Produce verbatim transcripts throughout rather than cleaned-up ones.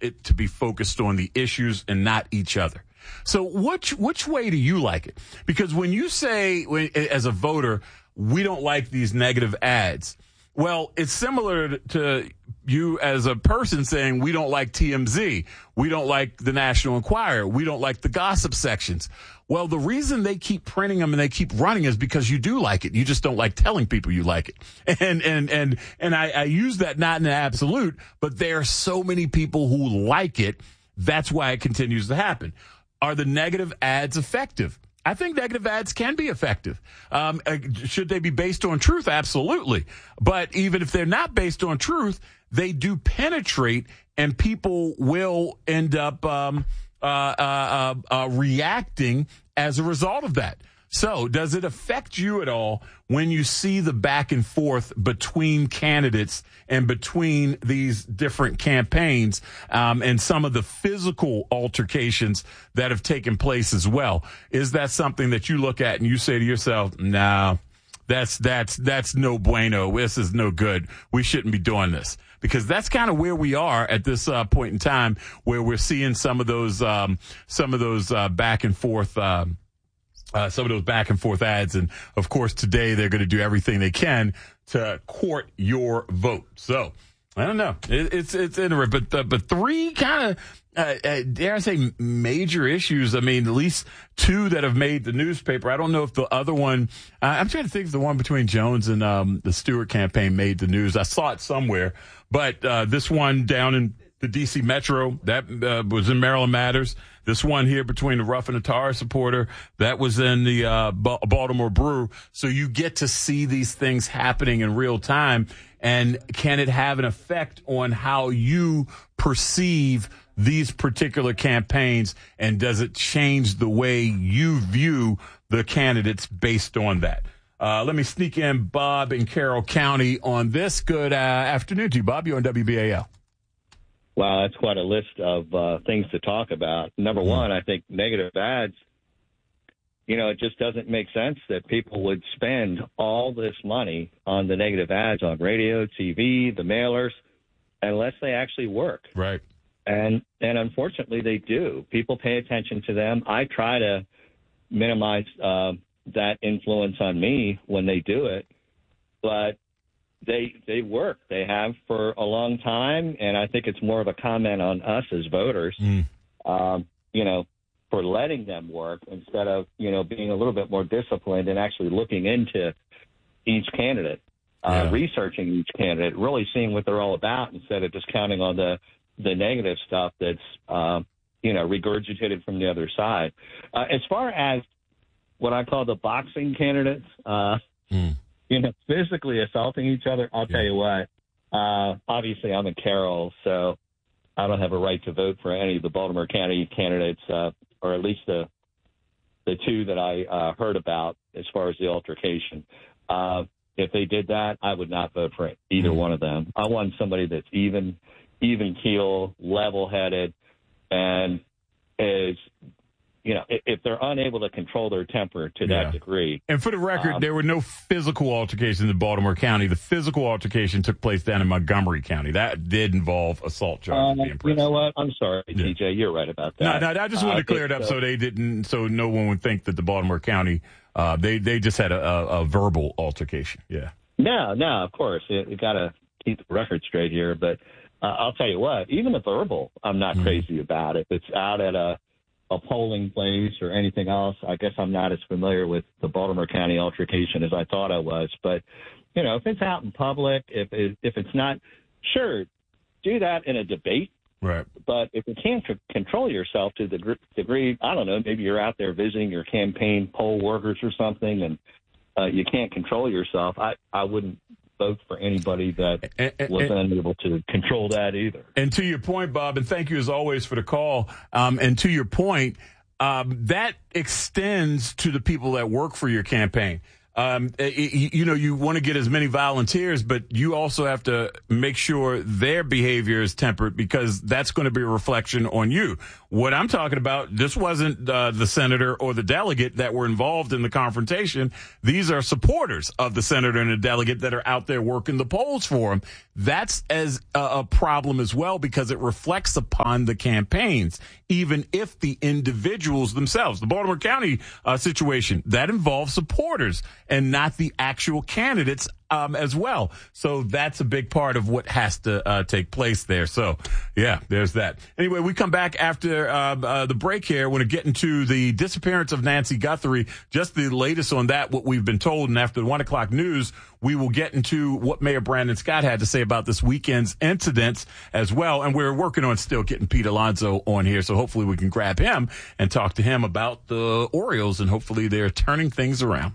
it to be focused on the issues and not each other. So which which way do you like it? Because when you say, when, as a voter, we don't like these negative ads, well, it's similar to you as a person saying we don't like T M Z, we don't like the National Enquirer, we don't like the gossip sections. Well, the reason they keep printing them and they keep running is because you do like it. You just don't like telling people you like it. And and and and I, I use that not in an absolute, but there are so many people who like it. That's why it continues to happen. Are the negative ads effective? I think negative ads can be effective. Um, uh, should they be based on truth? Absolutely. But even if they're not based on truth, they do penetrate, and people will end up um, uh, uh, uh, uh, reacting as a result of that. So does it affect you at all when you see the back and forth between candidates and between these different campaigns um, and some of the physical altercations that have taken place as well? Is that something that you look at and you say to yourself, nah, that's that's that's no bueno. This is no good. We shouldn't be doing this? Because that's kind of where we are at this uh, point in time, where we're seeing some of those um, some of those uh, back and forth um, Uh, some of those back and forth ads. And of course, today they're going to do everything they can to court your vote. So I don't know. It, it's, it's interesting, but, uh, but three kind of, uh, uh, dare I say, major issues. I mean, at least two that have made the newspaper. I don't know if the other one, uh, I'm trying to think if the one between Jones and, um, the Stewart campaign made the news. I saw it somewhere, but, uh, this one down in the D C Metro, that, uh, was in Maryland Matters. This one here between the Rough and the Tar supporter, that was in the uh, B- Baltimore Brew. So you get to see these things happening in real time. And can it have an effect on how you perceive these particular campaigns? And does it change the way you view the candidates based on that? Uh, let me sneak in Bob in Carroll County on this. Good uh, afternoon to you, Bob. You're on W B A L. Wow, that's quite a list of uh, things to talk about. Number one, I think negative ads, you know, it just doesn't make sense that people would spend all this money on the negative ads on radio, T V, the mailers, unless they actually work. Right. And and unfortunately, they do. People pay attention to them. I try to minimize uh, that influence on me when they do it, but They they work. They have for a long time, and I think it's more of a comment on us as voters, mm. um, you know, for letting them work instead of, you know, being a little bit more disciplined and actually looking into each candidate, uh, yeah. researching each candidate, really seeing what they're all about instead of just counting on the, the negative stuff that's, uh, you know, regurgitated from the other side. Uh, as far as what I call the boxing candidates, uh, mm. you know, physically assaulting each other, I'll tell you what, uh, obviously I'm in Carroll, so I don't have a right to vote for any of the Baltimore County candidates, uh, or at least the the two that I uh, heard about as far as the altercation. Uh, if they did that, I would not vote for either mm-hmm. one of them. I want somebody that's even, even keel, level-headed, and is – you know, if they're unable to control their temper to that yeah. degree. And for the record, um, there were no physical altercations in Baltimore County. The physical altercation took place down in Montgomery County. That did involve assault charges. Um, being you know what? I'm sorry, yeah. T J. You're right about that. No, no, I just wanted uh, to clear it up so. so they didn't, so no one would think that the Baltimore County, uh, they, they just had a, a, a verbal altercation. Yeah. No, no, of course. You, you got to keep the record straight here. But uh, I'll tell you what, even the verbal, I'm not mm. crazy about. If it's out at a, a polling place or anything else, I guess I'm not as familiar with the Baltimore County altercation as I thought I was. But, you know, if it's out in public, if it, if it's not, sure, do that in a debate. Right. But if you can't c- control yourself to the gr- degree, I don't know, maybe you're out there visiting your campaign poll workers or something, and uh, you can't control yourself, I, I wouldn't vote for anybody that and, and, was unable to control that either. And to your point, Bob, and thank you as always for the call. Um, and to your point, um, that extends to the people that work for your campaign. Um, you, you know, you want to get as many volunteers, but you also have to make sure their behavior is tempered because that's going to be a reflection on you. What I'm talking about, this wasn't uh, the senator or the delegate that were involved in the confrontation. These are supporters of the senator and the delegate that are out there working the polls for him. That's as a, a problem as well because it reflects upon the campaigns, even if the individuals themselves, the Baltimore County uh, situation, that involves supporters and not the actual candidates um, as well. So that's a big part of what has to uh, take place there. So, yeah, there's that. Anyway, we come back after uh, uh, the break here. We're going to get into the disappearance of Nancy Guthrie, just the latest on that, what we've been told. And after the one o'clock news, we will get into what Mayor Brandon Scott had to say about this weekend's incidents as well. And we're working on still getting Pete Alonso on here. So hopefully we can grab him and talk to him about the Orioles, and hopefully they're turning things around.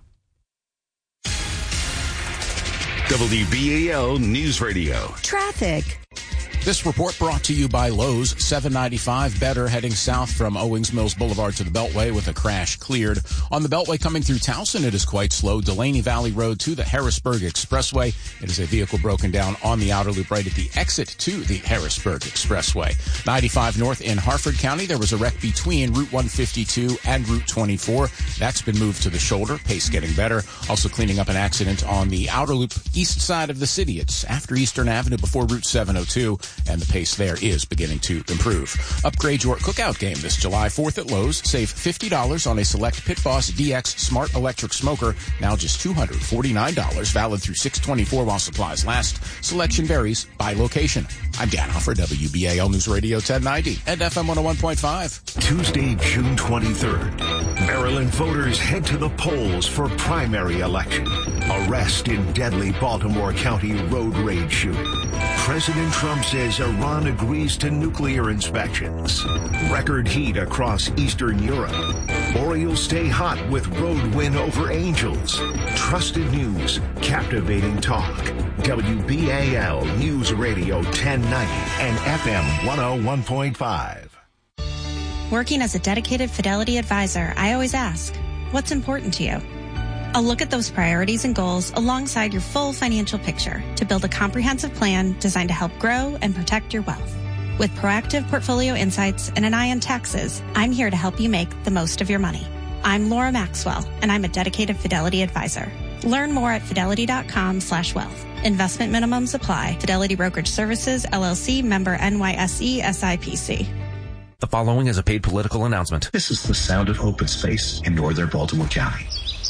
W B A L News Radio. Traffic. This report brought to you by Lowe's. seven ninety-five better heading south from Owings Mills Boulevard to the Beltway with a crash cleared. On the Beltway coming through Towson, it is quite slow. Delaney Valley Road to the Harrisburg Expressway. It is a vehicle broken down on the outer loop right at the exit to the Harrisburg Expressway. ninety-five north in Harford County, there was a wreck between Route one fifty-two and Route twenty-four. That's been moved to the shoulder. Pace getting better. Also cleaning up an accident on the outer loop east side of the city. It's after Eastern Avenue before Route seven oh two. And the pace there is beginning to improve. Upgrade your cookout game this July fourth at Lowe's. Save fifty dollars on a select Pit Boss D X Smart Electric Smoker, now just two hundred forty-nine dollars, valid through six twenty-four while supplies last. Selection varies by location. I'm Dan Hoffer, W B A L News Radio ten ninety and F M one oh one point five. Tuesday, June twenty-third. Maryland voters head to the polls for primary election. Arrest in deadly Baltimore County road rage shooting. President Trump says Iran agrees to nuclear inspections. Record heat across Eastern Europe. Orioles stay hot with road win over Angels. Trusted news, captivating talk. W B A L News Radio ten ninety and F M one oh one point five. Working as a dedicated Fidelity advisor, I always ask, what's important to you? I'll look at those priorities and goals alongside your full financial picture to build a comprehensive plan designed to help grow and protect your wealth. With proactive portfolio insights and an eye on taxes, I'm here to help you make the most of your money. I'm Laura Maxwell, and I'm a dedicated Fidelity advisor. Learn more at fidelity.com slash wealth. Investment minimums apply. Fidelity Brokerage Services, L L C, member N Y S E, S I P C. The following is a paid political announcement. This is the sound of open space in northern Baltimore County.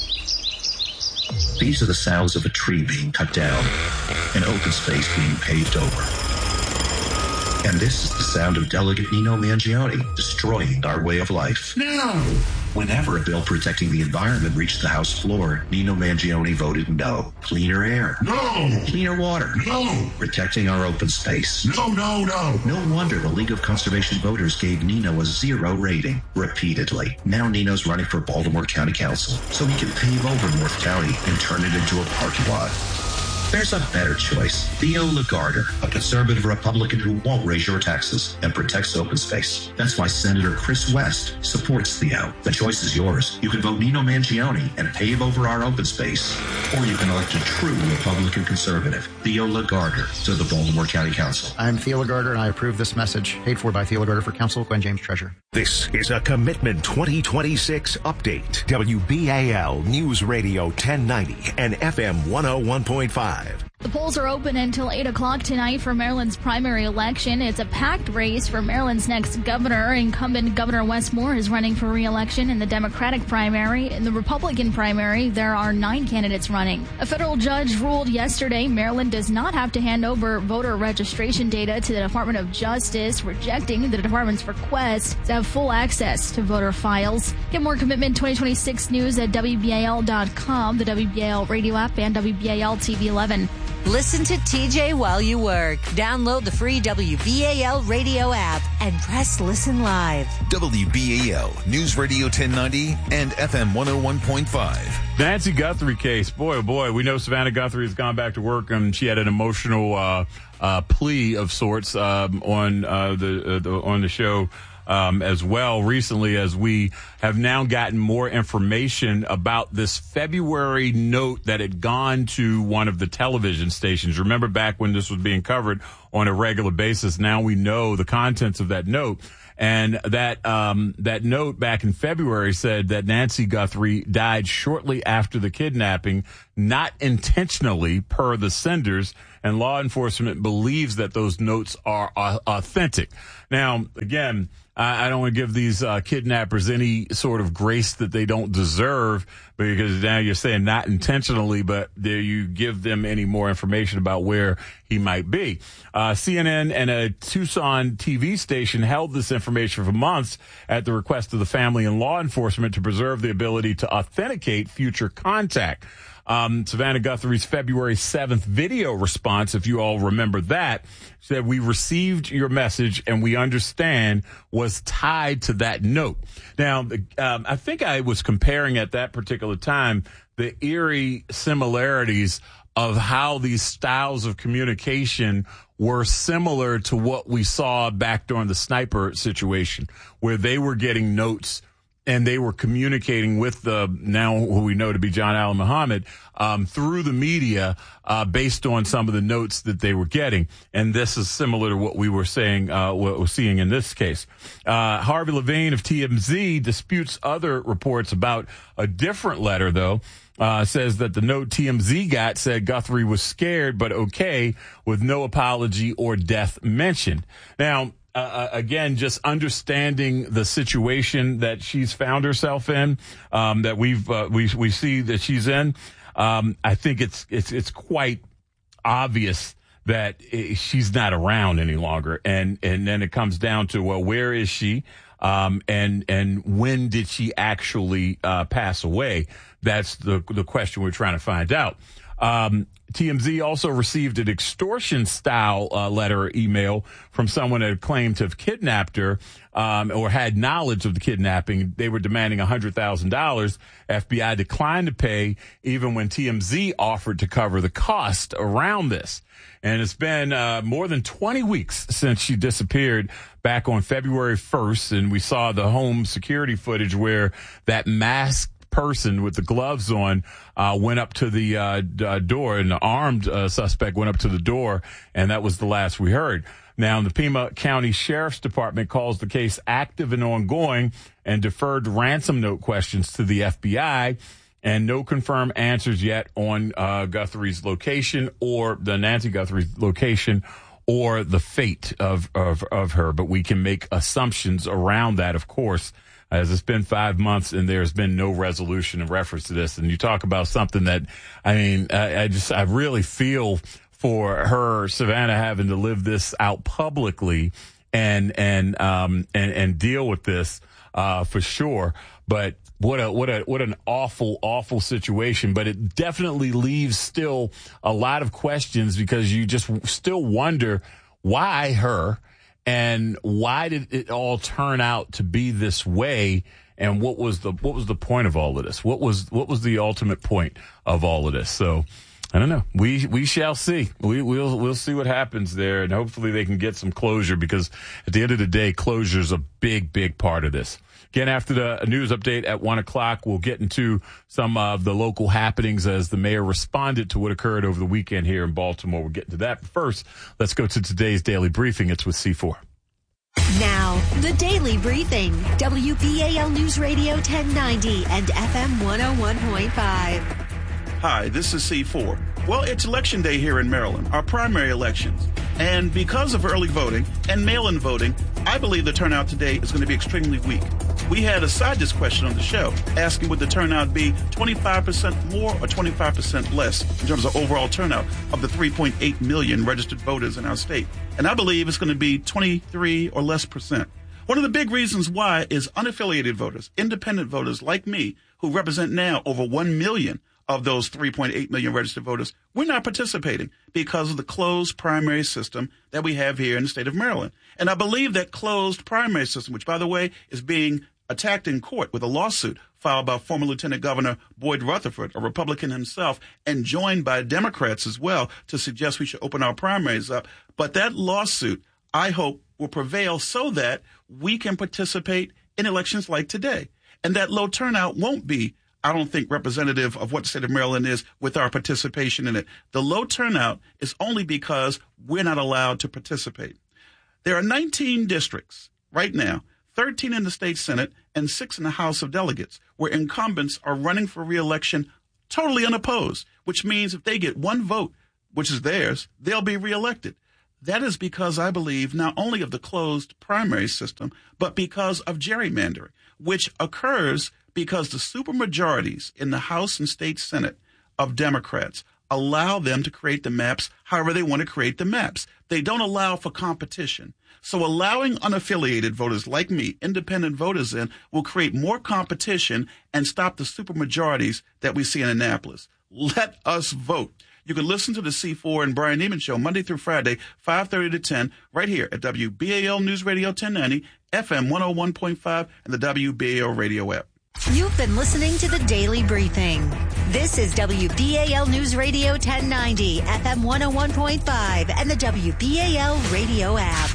These are the sounds of a tree being cut down, an open space being paved over. And this is the sound of Delegate Nino Mangione destroying our way of life. No! Whenever a bill protecting the environment reached the House floor, Nino Mangione voted no. Cleaner air. No! Cleaner water. No! Protecting our open space. No, no, no! No wonder the League of Conservation Voters gave Nino a zero rating repeatedly. Now Nino's running for Baltimore County Council so he can pave over North County and turn it into a parking lot. There's a better choice. Theo Lagarder, a conservative Republican who won't raise your taxes and protects open space. That's why Senator Chris West supports Theo. The choice is yours. You can vote Nino Mangione and pave over our open space. Or you can elect a true Republican conservative, Theo Lagarder, to the Baltimore County Council. I'm Theo Lagarder, and I approve this message. Paid for by Theo Lagarder for Council, Gwen James Treasurer. This is a Commitment twenty twenty-six update. W B A L News Radio ten ninety and F M one oh one point five. The polls are open until eight o'clock tonight for Maryland's primary election. It's a packed race for Maryland's next governor. Incumbent Governor Wes Moore is running for re-election in the Democratic primary. In the Republican primary, there are nine candidates running. A federal judge ruled yesterday Maryland does not have to hand over voter registration data to the Department of Justice, rejecting the department's request to have full access to voter files. Get more Commitment twenty twenty-six news at W B A L dot com, the W B A L radio app, and W B A L T V eleven. Listen to T J while you work. Download the free W B A L radio app and press listen live. W B A L News Radio ten ninety and F M one oh one point five. Nancy Guthrie case. Boy, oh boy. We know Savannah Guthrie has gone back to work, and she had an emotional uh, uh, plea of sorts um, on uh, the, uh, the on the show. um, as well recently, as we have now gotten more information about this February note that had gone to one of the television stations. Remember back when this was being covered on a regular basis? Now we know the contents of that note. And that um, that note back in February said that Nancy Guthrie died shortly after the kidnapping, not intentionally, per the senders, and law enforcement believes that those notes are uh, authentic. Now, again, I, I don't want to give these uh, kidnappers any sort of grace that they don't deserve, because now you're saying not intentionally, but there you give them any more information about where he might be. Uh, C N N and a Tucson T V station held this information for months at the request of the family and law enforcement to preserve the ability to authenticate future contact. Um, Savannah Guthrie's February seventh video response, if you all remember that, said, "We received your message and we understand," was tied to that note. Now, um, I think I was comparing at that particular time the eerie similarities of how these styles of communication were similar to what we saw back during the sniper situation, where they were getting notes and they were communicating with the, now who we know to be John Allen Muhammad, um, through the media, uh, based on some of the notes that they were getting. And this is similar to what we were saying, uh, what we're seeing in this case. Uh, Harvey Levine of T M Z disputes other reports about a different letter, though. Uh, says that the note T M Z got said Guthrie was scared but okay, with no apology or death mentioned. Now, Uh, again, just understanding the situation that she's found herself in, um, that we've uh, we we see that she's in. Um, I think it's it's it's quite obvious that it, she's not around any longer, and and then it comes down to, well, where is she, um, and and when did she actually uh, pass away? That's the the question we're trying to find out. Um, T M Z also received an extortion-style uh, letter or email from someone that had claimed to have kidnapped her, um, or had knowledge of the kidnapping. They were demanding one hundred thousand dollars. F B I declined to pay, even when T M Z offered to cover the cost around this. And it's been uh, more than twenty weeks since she disappeared back on February first, and we saw the home security footage where that masked person with the gloves on uh went up to the uh, d- uh door, and the armed uh, suspect went up to the door, and that was the last we heard. Now, the Pima County Sheriff's Department calls the case active and ongoing, and deferred ransom note questions to the F B I, and no confirmed answers yet on uh Guthrie's location, or the Nancy Guthrie's location, or the fate of of of her, but we can make assumptions around that, of course, as it's been five months and there's been no resolution in reference to this. And you talk about something that, I mean, I, I just, I really feel for her, Savannah, having to live this out publicly and, and, um, and, and deal with this, uh, for sure. But what a, what a, what an awful, awful situation. But it definitely leaves still a lot of questions, because you just still wonder, why her? And why did it all turn out to be this way? And what was the what was the point of all of this? What was what was the ultimate point of all of this? So I don't know. We we shall see. We we'll we'll see what happens there, and hopefully they can get some closure, because at the end of the day, closure is a big big part of this. Again, after the news update at one o'clock, we'll get into some of the local happenings as the mayor responded to what occurred over the weekend here in Baltimore. We'll get into that. But first, let's go to today's Daily Briefing. It's with C four. Now, the Daily Briefing. W B A L News Radio ten ninety and F M one oh one point five. Hi, this is C four. Well, it's election day here in Maryland, our primary elections. And because of early voting and mail-in voting, I believe the turnout today is going to be extremely weak. We had a side dish question on the show asking, would the turnout be twenty-five percent more or twenty-five percent less in terms of overall turnout of the three point eight million registered voters in our state? And I believe it's going to be twenty-three or less percent. One of the big reasons why is unaffiliated voters, independent voters like me, who represent now over one million of those three point eight million registered voters. We're not participating because of the closed primary system that we have here in the state of Maryland. And I believe that closed primary system, which, by the way, is being attacked in court with a lawsuit filed by former Lieutenant Governor Boyd Rutherford, a Republican himself, and joined by Democrats as well, to suggest we should open our primaries up. But that lawsuit, I hope, will prevail so that we can participate in elections like today. And that low turnout won't be, I don't think, representative of what the state of Maryland is with our participation in it. The low turnout is only because we're not allowed to participate. There are nineteen districts right now, thirteen in the state Senate and six in the House of Delegates, where incumbents are running for re-election totally unopposed, which means if they get one vote, which is theirs, they'll be reelected. That is because I believe not only of the closed primary system, but because of gerrymandering, which occurs because the supermajorities in the House and state Senate of Democrats allow them to create the maps however they want to create the maps. They don't allow for competition. So allowing unaffiliated voters like me, independent voters in, will create more competition and stop the supermajorities that we see in Annapolis. Let us vote. You can listen to the C four and Brian Neiman Show Monday through Friday, five thirty to ten, right here at W B A L News Radio ten ninety, F M one oh one point five, and the W B A L radio app. You've been listening to the Daily Briefing. This is W B A L News Radio ten ninety, F M one oh one point five, and the W B A L radio app.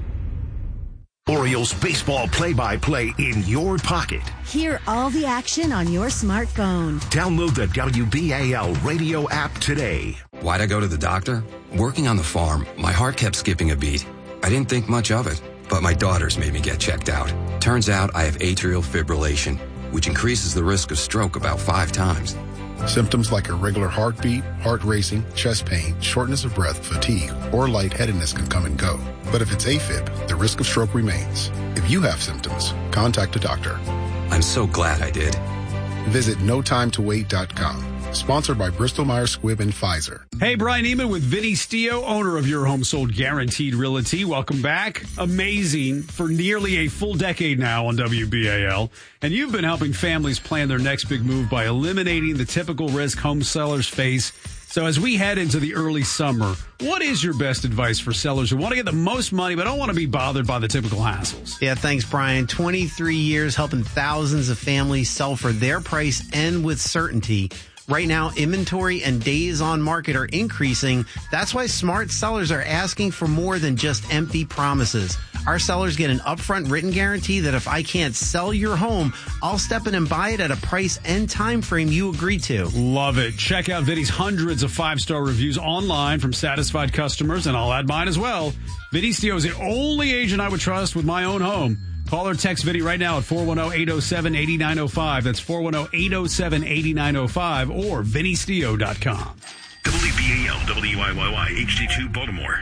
Orioles baseball play-by-play in your pocket. Hear all the action on your smartphone. Download the W B A L radio app today. Why'd I go to the doctor? Working on the farm, my heart kept skipping a beat. I didn't think much of it, but my daughters made me get checked out. Turns out I have atrial fibrillation, which increases the risk of stroke about five times. Symptoms like irregular heartbeat, heart racing, chest pain, shortness of breath, fatigue, or lightheadedness can come and go. But if it's AFib, the risk of stroke remains. If you have symptoms, contact a doctor. I'm so glad I did. Visit no time to wait dot com. Sponsored by Bristol Myers Squibb and Pfizer. Hey, Brian Neiman with Vinny Stio, owner of Your Home Sold Guaranteed Realty. Welcome back. Amazing for nearly a full decade now on W B A L. And you've been helping families plan their next big move by eliminating the typical risk home sellers face. So as we head into the early summer, what is your best advice for sellers who want to get the most money but don't want to be bothered by the typical hassles? Yeah, thanks, Brian. twenty-three years helping thousands of families sell for their price and with certainty. Right now, inventory and days on market are increasing. That's why smart sellers are asking for more than just empty promises. Our sellers get an upfront written guarantee that if I can't sell your home, I'll step in and buy it at a price and time frame you agree to. Love it. Check out Vinny's hundreds of five-star reviews online from satisfied customers, and I'll add mine as well. Vinny Stio is the only agent I would trust with my own home. Call or text Vinny right now at four one zero, eight zero seven, eight nine zero five. That's four one zero, eight zero seven, eight nine zero five or vinny stio dot com. W B A L, W I Y Y, H D two, Baltimore.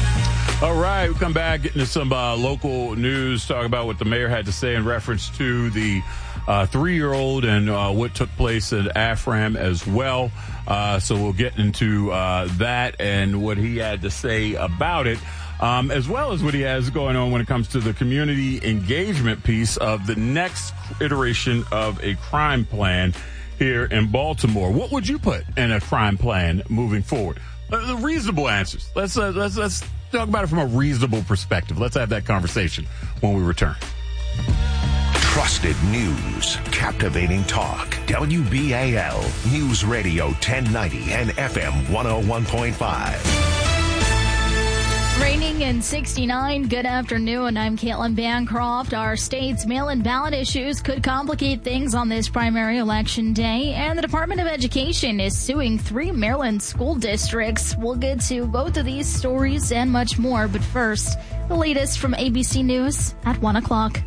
All right, we come back, getting to some uh, local news, talk about what the mayor had to say in reference to the uh, three-year-old and uh, what took place at Afram as well. Uh, so we'll get into uh, that and what he had to say about it. Um, as well as what he has going on when it comes to the community engagement piece of the next iteration of a crime plan here in Baltimore. What would you put in a crime plan moving forward? Uh, the reasonable answers. Let's, uh, let's, let's talk about it from a reasonable perspective. Let's have that conversation when we return. Trusted news, captivating talk. W B A L News Radio ten ninety and F M one oh one point five. Raining in sixty-nine. Good afternoon. I'm Caitlin Bancroft. Our state's mail-in ballot issues could complicate things on this primary election day, and the Department of Education is suing three Maryland school districts. We'll get to both of these stories and much more, but first, the latest from A B C News at one o'clock.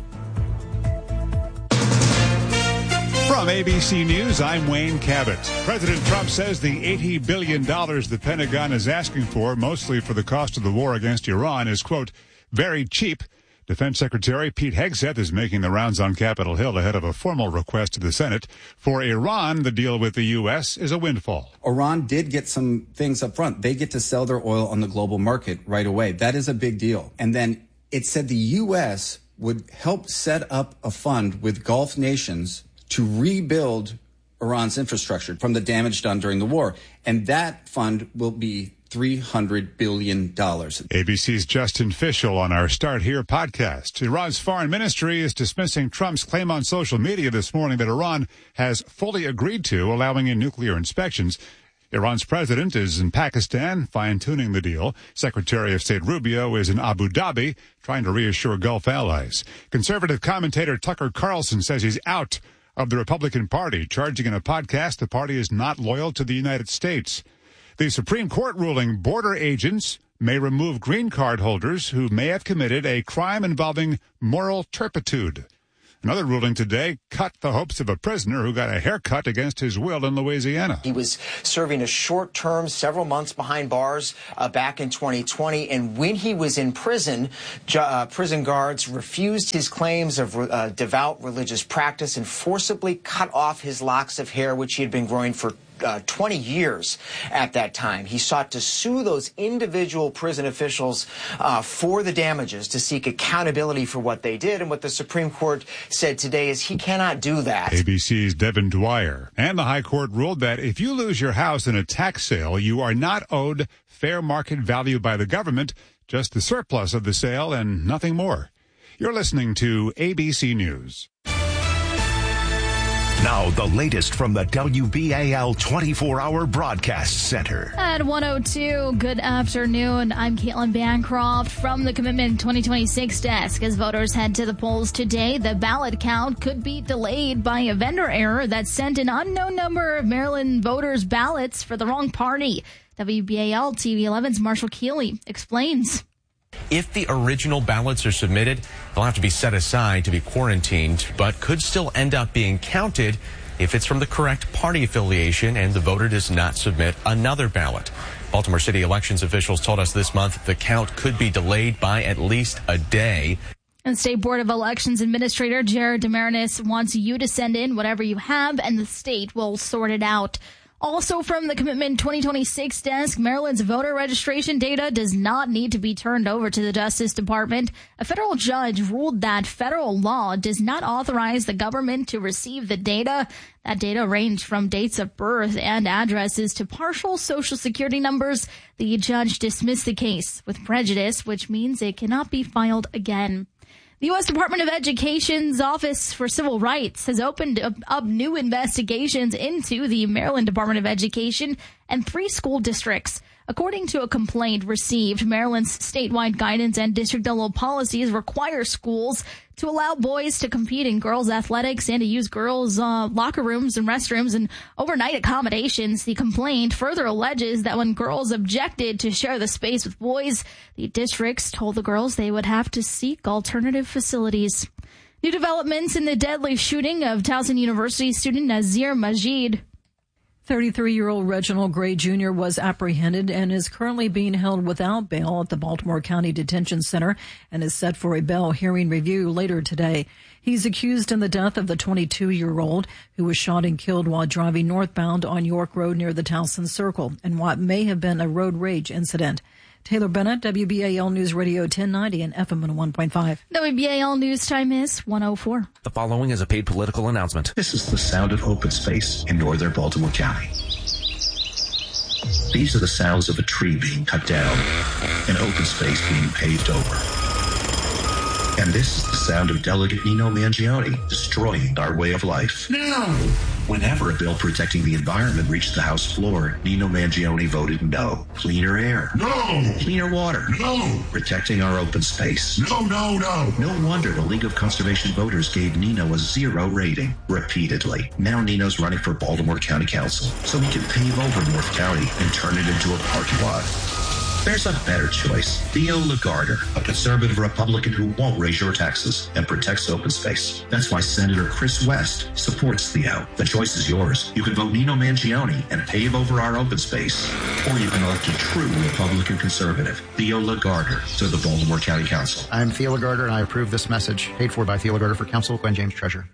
From A B C News, I'm Wayne Cabot. President Trump says the eighty billion dollars the Pentagon is asking for, mostly for the cost of the war against Iran, is, quote, very cheap. Defense Secretary Pete Hegseth is making the rounds on Capitol Hill ahead of a formal request to the Senate. For Iran, the deal with the U S is a windfall. Iran did get some things up front. They get to sell their oil on the global market right away. That is a big deal. And then it said the U S would help set up a fund with Gulf nations to rebuild Iran's infrastructure from the damage done during the war. And that fund will be three hundred billion dollars. A B C's Justin Fischel on our Start Here podcast. Iran's foreign ministry is dismissing Trump's claim on social media this morning that Iran has fully agreed to allowing in nuclear inspections. Iran's president is in Pakistan, fine-tuning the deal. Secretary of State Rubio is in Abu Dhabi, trying to reassure Gulf allies. Conservative commentator Tucker Carlson says he's out of the Republican Party, charging in a podcast the party is not loyal to the United States. The Supreme Court ruling border agents may remove green card holders who may have committed a crime involving moral turpitude. Another ruling today cut the hopes of a prisoner who got a haircut against his will in Louisiana. He was serving a short term, several months behind bars uh, back in twenty twenty. And when he was in prison, ju- uh, prison guards refused his claims of uh, devout religious practice and forcibly cut off his locks of hair, which he had been growing for Uh, twenty years at that time. He sought to sue those individual prison officials uh, for the damages, to seek accountability for what they did. And what the Supreme Court said today is he cannot do that. A B C's Devin Dwyer. And the High Court ruled that if you lose your house in a tax sale, you are not owed fair market value by the government, just the surplus of the sale and nothing more. You're listening to A B C News. Now, the latest from the W B A L twenty-four hour Broadcast Center. At one oh two, good afternoon. I'm Caitlin Bancroft from the Commitment twenty twenty-six desk. As voters head to the polls today, the ballot count could be delayed by a vendor error that sent an unknown number of Maryland voters' ballots for the wrong party. W B A L T V eleven's Marshall Keeley explains. If the original ballots are submitted, they'll have to be set aside to be quarantined, but could still end up being counted if it's from the correct party affiliation and the voter does not submit another ballot. Baltimore City elections officials told us this month the count could be delayed by at least a day. And State Board of Elections Administrator Jared Demarinis wants you to send in whatever you have, and the state will sort it out. Also from the Commitment twenty twenty-six desk, Maryland's voter registration data does not need to be turned over to the Justice Department. A federal judge ruled that federal law does not authorize the government to receive the data. That data ranged from dates of birth and addresses to partial Social Security numbers. The judge dismissed the case with prejudice, which means it cannot be filed again. The U S Department of Education's Office for Civil Rights has opened up, up new investigations into the Maryland Department of Education and three school districts. According to a complaint received, Maryland's statewide guidance and district-level policies require schools to allow boys to compete in girls' athletics and to use girls' uh, locker rooms and restrooms and overnight accommodations. The complaint further alleges that when girls objected to share the space with boys, the districts told the girls they would have to seek alternative facilities. New developments in the deadly shooting of Towson University student Nazir Majid. thirty-three-year-old Reginald Gray Junior was apprehended and is currently being held without bail at the Baltimore County Detention Center and is set for a bail hearing review later today. He's accused in the death of the twenty-two-year-old who was shot and killed while driving northbound on York Road near the Towson Circle in what may have been a road rage incident. Taylor Bennett, W B A L News Radio ten ninety and F M one oh one point five. W B A L News time is one oh four. The following is a paid political announcement. This is the sound of open space in northern Baltimore County. These are the sounds of a tree being cut down, an open space being paved over. And this is the sound of Delegate Nino Mangione destroying our way of life. No! Whenever a bill protecting the environment reached the House floor, Nino Mangione voted no. Cleaner air. No! Cleaner water. No! Protecting our open space. No, no, no! No wonder the League of Conservation Voters gave Nino a zero rating repeatedly. Now Nino's running for Baltimore County Council, so we can pave over North County and turn it into a parking lot. There's a better choice. Theo Lagarder, a conservative Republican who won't raise your taxes and protects open space. That's why Senator Chris West supports Theo. The choice is yours. You can vote Nino Mangione and pave over our open space. Or you can elect a true Republican conservative, Theo Lagarder, to the Baltimore County Council. I'm Theo Lagarder, and I approve this message. Paid for by Theo Lagarder for Council, Glenn James, Treasurer.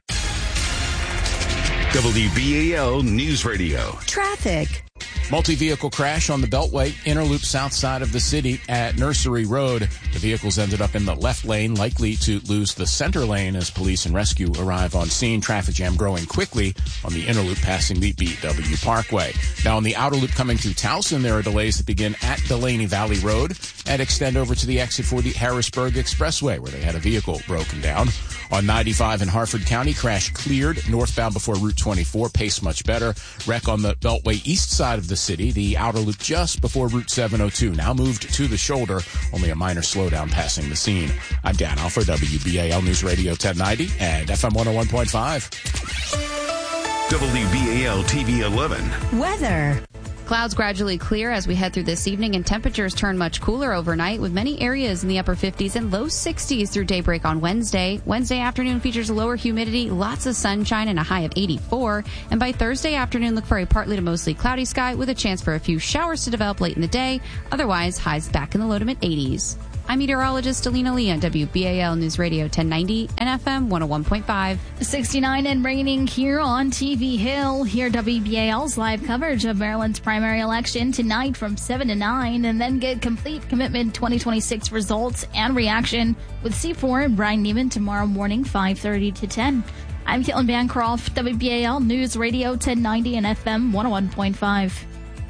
W B A L News Radio. Traffic. Multi-vehicle crash on the Beltway, inner loop south side of the city at Nursery Road. The vehicles ended up in the left lane, likely to lose the center lane as police and rescue arrive on scene. Traffic jam growing quickly on the inner loop passing the B W Parkway. Now on the outer loop coming through Towson, there are delays that begin at Delaney Valley Road and extend over to the exit for the Harrisburg Expressway, where they had a vehicle broken down. On ninety-five in Harford County, crash cleared northbound before Route twenty-four, pace much better. Wreck on the Beltway east side of the city. The outer loop just before Route seven oh two, now moved to the shoulder. Only a minor slowdown passing the scene. I'm Dan Alfer, W B A L News Radio ten ninety and F M one oh one point five. W B A L T V eleven. Weather. Clouds gradually clear as we head through this evening, and temperatures turn much cooler overnight, with many areas in the upper fifties and low sixties through daybreak on Wednesday. Wednesday afternoon features lower humidity, lots of sunshine, and a high of eighty-four. And by Thursday afternoon, look for a partly to mostly cloudy sky with a chance for a few showers to develop late in the day. Otherwise, highs back in the low to mid eighties. I'm meteorologist Alina Lee on W B A L News Radio ten ninety and F M one oh one point five. sixty-nine and raining here on T V Hill. Hear W B A L's live coverage of Maryland's primary election tonight from seven to nine, and then get complete commitment twenty twenty-six results and reaction with C four and Brian Neiman tomorrow morning five thirty to ten. I'm Caitlin Bancroft, W B A L News Radio ten ninety and F M one oh one point five.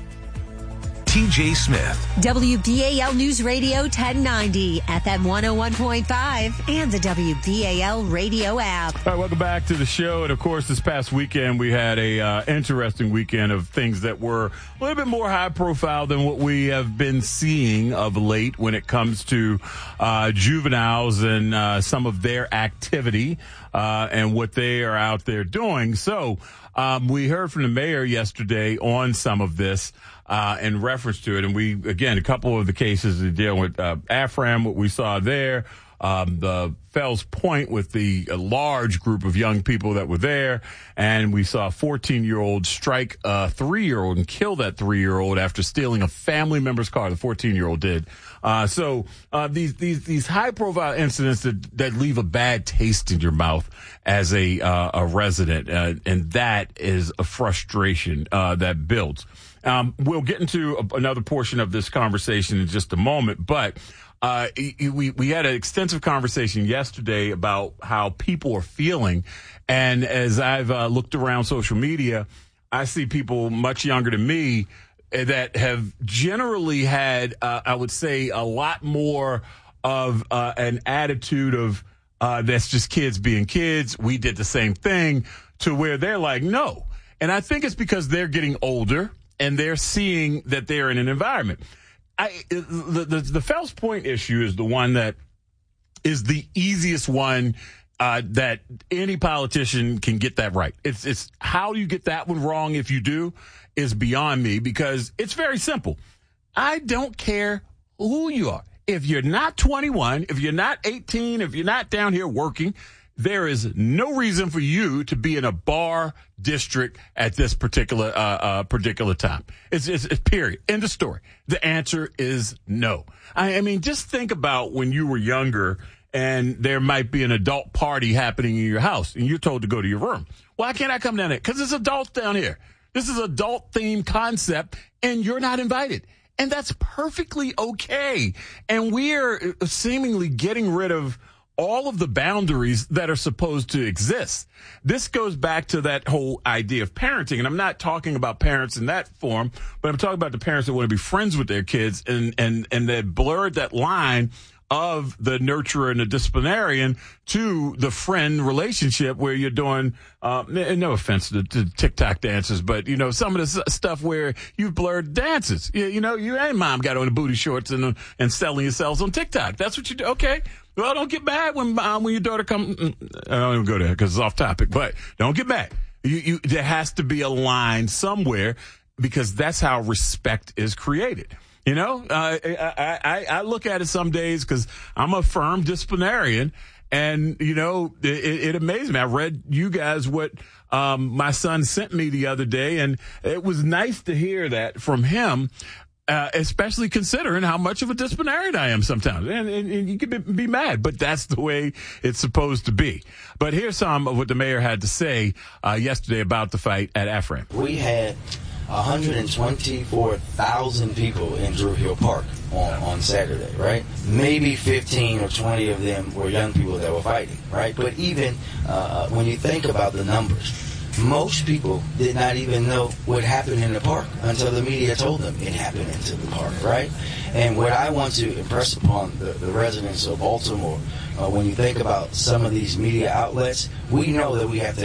T J Smith. W B A L News Radio ten ninety, F M one oh one point five, and the W B A L radio app. All right, welcome back to the show. And of course, this past weekend, we had a uh, interesting weekend of things that were a little bit more high profile than what we have been seeing of late when it comes to uh, juveniles and uh, some of their activity uh, and what they are out there doing. So um, we heard from the mayor yesterday on some of this. Uh, in reference to it. And we, again, a couple of the cases that deal with uh, Afram, what we saw there, um, the Fells Point with the uh, large group of young people that were there. And we saw a fourteen-year-old strike a three-year-old and kill that three-year-old after stealing a family member's car. The fourteen-year-old did. Uh, so uh, these these these high-profile incidents that, that leave a bad taste in your mouth as a, uh, a resident. Uh, and that is a frustration uh, that builds. Um, we'll get into a, another portion of this conversation in just a moment, but uh, we we had an extensive conversation yesterday about how people are feeling, and as I've uh, looked around social media, I see people much younger than me that have generally had, uh, I would say, a lot more of uh, an attitude of uh, that's just kids being kids. We did the same thing, to where they're like, no, and I think it's because they're getting older. And they're seeing that they're in an environment. I, the, the, the Fells Point issue is the one that is the easiest one uh, that any politician can get that right. It's, it's how you get that one wrong if you do is beyond me, because it's very simple. I don't care who you are. If you're not twenty-one, if you're not eighteen, if you're not down here working, there is no reason for you to be in a bar district at this particular uh, uh, particular time. It's, it's, it's period. End of story. The answer is no. I, I mean, just think about when you were younger and there might be an adult party happening in your house and you're told to go to your room. Why can't I come down there? Because it's adults down here. This is adult themed concept and you're not invited. And that's perfectly okay. And we're seemingly getting rid of all of the boundaries that are supposed to exist. This goes back to that whole idea of parenting. And I'm not talking about parents in that form, but I'm talking about the parents that want to be friends with their kids and, and, and they blurred that line of the nurturer and the disciplinarian to the friend relationship where you're doing, uh, no offense to, to TikTok dances, but, you know, some of the stuff where you've blurred dances. You, you know, you and mom got on the booty shorts and, and selling yourselves on TikTok. That's what you do. Okay. Well, don't get mad when um, when your daughter comes. I don't even go there because it's off topic, but don't get mad. You, you, there has to be a line somewhere because that's how respect is created. You know, uh, I, I, I look at it some days because I'm a firm disciplinarian, and, you know, it, it amazed me. I read you guys what um, my son sent me the other day, and it was nice to hear that from him. Uh, especially considering how much of a disciplinarian I am sometimes. And, and, and you can be, be mad, but that's the way it's supposed to be. But here's some of what the mayor had to say uh, yesterday about the fight at Afram. We had one hundred twenty-four thousand people in Drew Hill Park on, on Saturday, right? Maybe fifteen or twenty of them were young people that were fighting, right? But even uh, when you think about the numbers, most people did not even know what happened in the park until the media told them it happened into the park, right? And what I want to impress upon the, the residents of Baltimore, uh, when you think about some of these media outlets, we know that we have to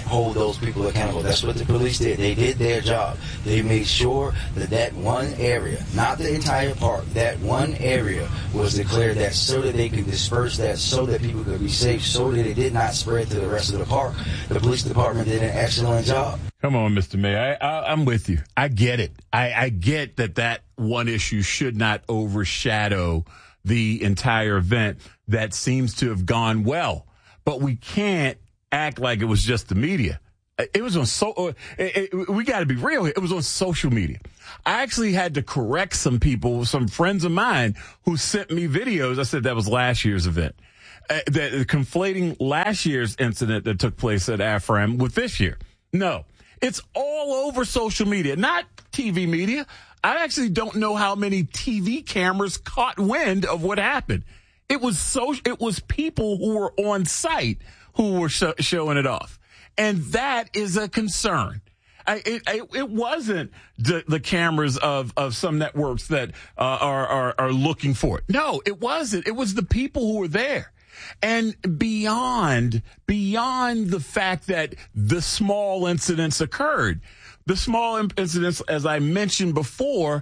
hold those people accountable. That's what the police did. They did their job. They made sure that that one area, not the entire park, that one area was declared that so that they could disperse that, so that people could be safe, so that it did not spread to the rest of the park. The police department did an excellent job. Come on, Mister Mayor. I, I, I'm with you. I get it. I, I get that that one issue should not overshadow the entire event that seems to have gone well. But we can't act like it was just the media. It was on so. It, it, we got to be real here. It was on social media. I actually had to correct some people, some friends of mine who sent me videos. I said that was last year's event. Uh, that conflating last year's incident that took place at AFRAM with this year. No, it's all over social media, not T V media. I actually don't know how many T V cameras caught wind of what happened. It was so. It was people who were on site who were sh- showing it off. And that is a concern. I, it, it wasn't the, the cameras of, of some networks that uh, are, are are looking for it. No, it wasn't. It was the people who were there. And beyond beyond the fact that the small incidents occurred, the small incidents, as I mentioned before,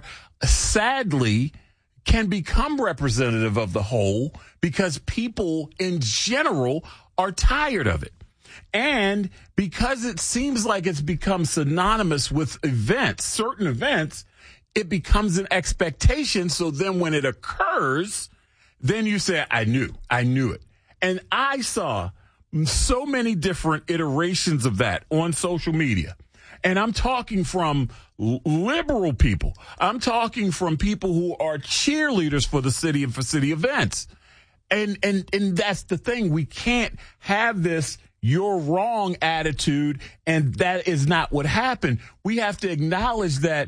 sadly can become representative of the whole because people in general are tired of it. And because it seems like it's become synonymous with events, certain events, it becomes an expectation. So then when it occurs, then you say, I knew, I knew it. And I saw so many different iterations of that on social media. And I'm talking from liberal people. I'm talking from people who are cheerleaders for the city and for city events. And, and, and that's the thing. We can't have this you're wrong attitude, and that is not what happened. We have to acknowledge that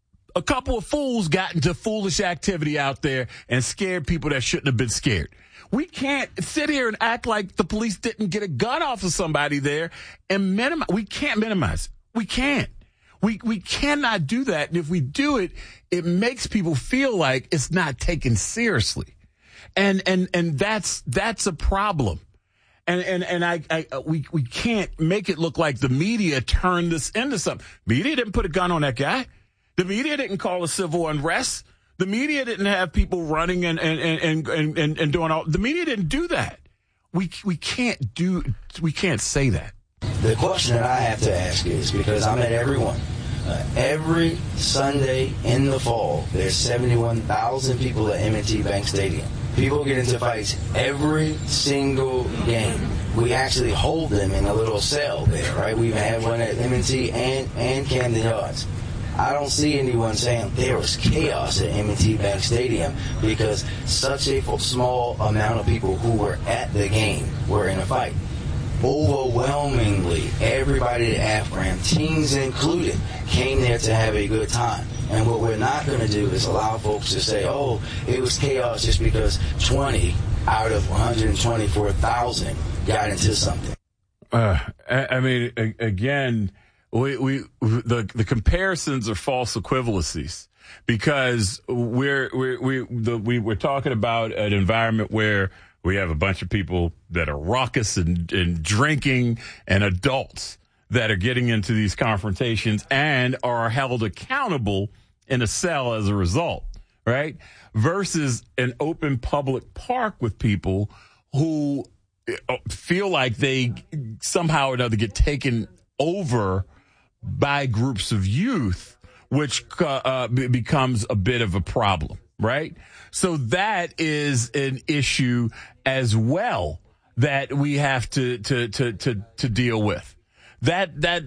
a couple of fools got into foolish activity out there and scared people that shouldn't have been scared. We can't sit here and act like the police didn't get a gun off of somebody there and minimize. We can't minimize. We can't. We we cannot do that. And if we do it, it makes people feel like it's not taken seriously. And and and that's that's a problem. And and and I, I we we can't make it look like the media turned this into something. Media didn't put a gun on that guy. The media didn't call a civil unrest. The media didn't have people running and and and and, and, and doing all. The media didn't do that. We we can't do. We can't say that. The question that I have to ask is, because I'm at every one. Uh, every Sunday in the fall, there's seventy-one thousand people at M and T Bank Stadium. People get into fights every single game. We actually hold them in a little cell there, right? We even had one at M and T and, and Camden Yards. I don't see anyone saying there was chaos at M and T Bank Stadium because such a small amount of people who were at the game were in a fight. Overwhelmingly, everybody at AFRAM, teens included, came there to have a good time. And what we're not going to do is allow folks to say, oh, it was chaos just because twenty out of one hundred twenty-four thousand got into something. Uh, I, I mean, a, again, we, we the the comparisons are false equivalencies because we're we're we the, we we're talking about an environment where we have a bunch of people that are raucous and, and drinking and adults that are getting into these confrontations and are held accountable in a cell as a result, right? Versus an open public park with people who feel like they somehow or another get taken over by groups of youth, which uh, uh, becomes a bit of a problem, right? So that is an issue as well that we have to to to to, to deal with. That that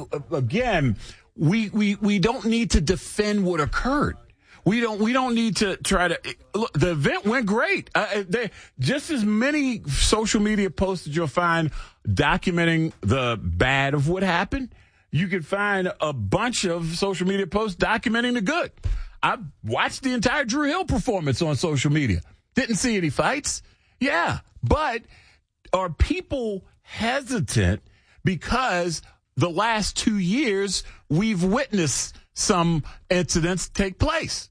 again, we we we don't need to defend what occurred. We don't we don't need to try to look. The event went great. Uh, they, just as many social media posts that you'll find documenting the bad of what happened, you can find a bunch of social media posts documenting the good. I watched the entire Drew Hill performance on social media. Didn't see any fights. Yeah, but are people hesitant because the last two years we've witnessed some incidents take place?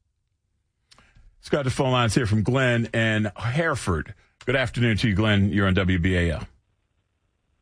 Let's go to the phone lines here from Glenn and Hereford. Good afternoon to you, Glenn. You're on W B A L.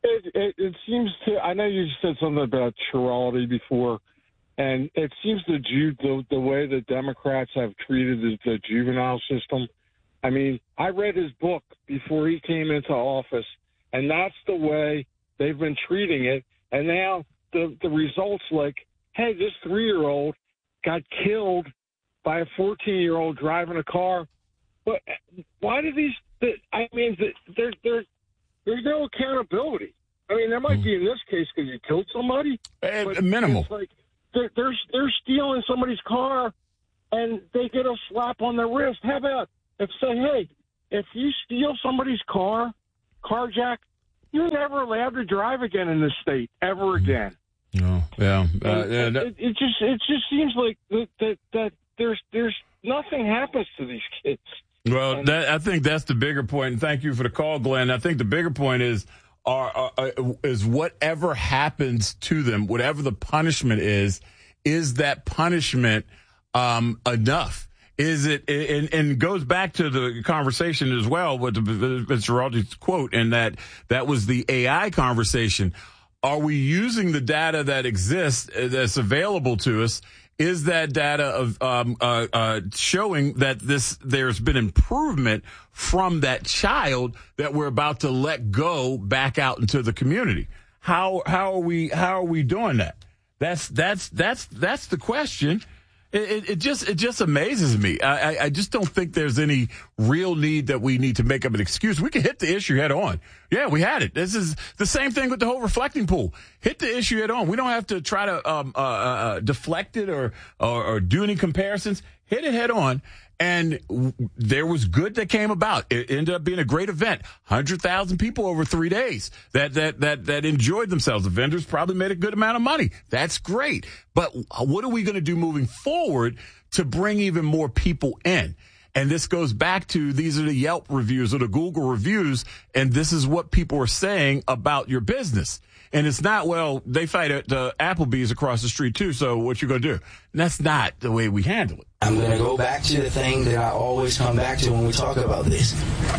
It, it, it seems to, I know you said something about chirality before, and it seems the, ju- the, the way the Democrats have treated the, the juvenile system. I mean, I read his book before he came into office, and that's the way they've been treating it. And now the, the results like, hey, this three-year-old got killed by a fourteen-year-old driving a car. But why do these, I mean, there, there, there's no accountability. I mean, there might be in this case because you killed somebody. But minimal. It's like they're, they're, they're stealing somebody's car, and they get a slap on the wrist. How about if say, hey, if you steal somebody's car, carjack, you're never allowed to drive again in this state, ever again. No, yeah. Uh, yeah it, that, it, it just it just seems like that, that, that there's there's nothing happens to these kids. Well, that, I think that's the bigger point, and thank you for the call, Glenn. I think the bigger point is are, are, is whatever happens to them, whatever the punishment is, is that punishment um, enough? Is it, and, and goes back to the conversation as well with Mister Rogers' quote, and that that was the A I conversation. Are we using the data that exists, that's available to us? Is that data of um, uh, uh, showing that this there's been improvement from that child that we're about to let go back out into the community? How how are we how are we doing that? That's that's that's that's the question. It, it, it just it just amazes me. I, I just don't think there's any real need that we need to make up an excuse. We can hit the issue head on. Yeah, we had it. This is the same thing with the whole reflecting pool. Hit the issue head on. We don't have to try to um, uh, uh, deflect it or, or or do any comparisons. Hit it head on. And w- there was good that came about. It ended up being a great event. one hundred thousand people over three days that, that, that, that enjoyed themselves. The vendors probably made a good amount of money. That's great. But what are we going to do moving forward to bring even more people in? And this goes back to, these are the Yelp reviews or the Google reviews, and this is what people are saying about your business. And it's not, well, they fight at the Applebee's across the street too, so what you going to do? And that's not the way we handle it. I'm going to go back to the thing that I always come back to when we talk about this.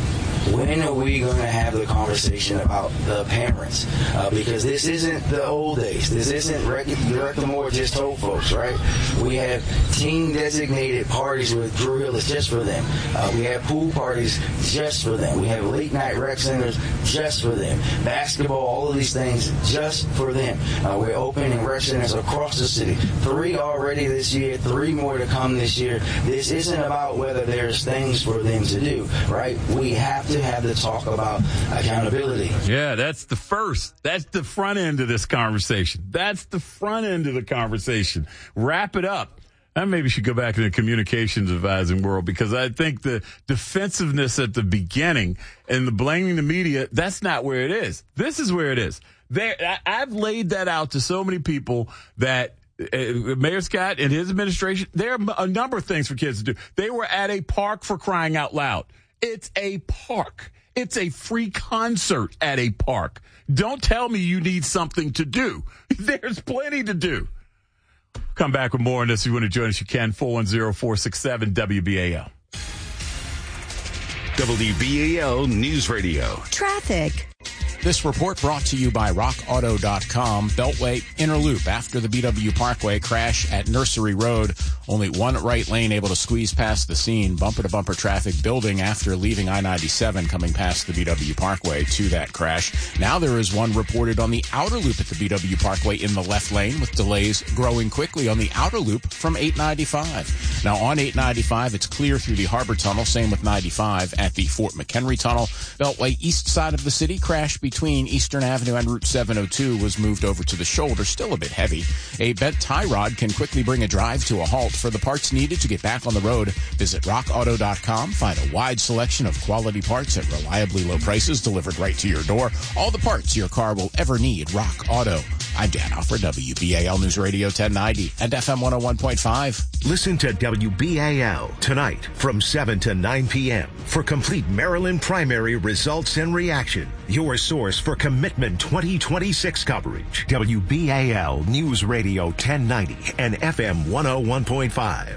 When are we going to have the conversation about the parents? Uh, because this isn't the old days. This isn't Director Moore just told folks, right? We have team-designated parties with Drew Hill. It's just for them. Uh, we have pool parties just for them. We have late-night rec centers just for them. Basketball, all of these things just for them. Uh, we're opening rec centers across the city. Three already this year, three more to come this year. This isn't about whether there's things for them to do, right? We have to to have the talk about accountability. Yeah, that's the first. That's the front end of this conversation. That's the front end of the conversation. Wrap it up. I maybe should go back to the communications advising world, because I think the defensiveness at the beginning and the blaming the media, that's not where it is. This is where it is. There, I, I've laid that out to so many people that Uh, Mayor Scott and his administration, there are a number of things for kids to do. They were at a park, for crying out loud. It's a park. It's a free concert at a park. Don't tell me you need something to do. There's plenty to do. Come back with more on this. If you want to join us, you can. four one zero, four six seven, W B A L. W B A L News Radio. Traffic. This report brought to you by rock auto dot com. Beltway inner loop after the B W Parkway crash at Nursery Road. Only one right lane able to squeeze past the scene. Bumper-to-bumper traffic building after leaving I ninety-seven coming past the B W Parkway to that crash. Now there is one reported on the outer loop at the B W Parkway in the left lane, with delays growing quickly on the outer loop from eight ninety-five. Now on eight ninety-five, it's clear through the Harbor Tunnel. Same with ninety-five at the Fort McHenry Tunnel. Beltway east side of the city, crash between Eastern Avenue and Route seven oh two was moved over to the shoulder, still a bit heavy. A bent tie rod can quickly bring a drive to a halt. For the parts needed to get back on the road, visit rock auto dot com. Find a wide selection of quality parts at reliably low prices delivered right to your door. All the parts your car will ever need. Rock Auto. I'm Dan Alfred, W B A L News Radio ten ninety and F M one oh one point five. Listen to W B A L tonight from seven to nine p.m. for complete Maryland primary results and reaction. Your source for Commitment twenty twenty-six coverage. W B A L News Radio ten ninety and F M one oh one point five.